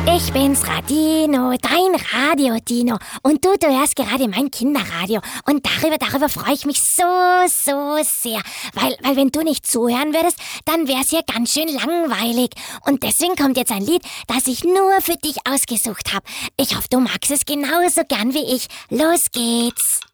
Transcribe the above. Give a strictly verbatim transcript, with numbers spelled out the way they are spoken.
Ich bin's, Radino, dein Radio-Dino. Und du, du hörst gerade mein Kinderradio. Und darüber, darüber freue ich mich so, so sehr. Weil, weil wenn du nicht zuhören würdest, dann wär's hier ganz schön langweilig. Und deswegen kommt jetzt ein Lied, das ich nur für dich ausgesucht habe. Ich hoffe, du magst es genauso gern wie ich. Los geht's.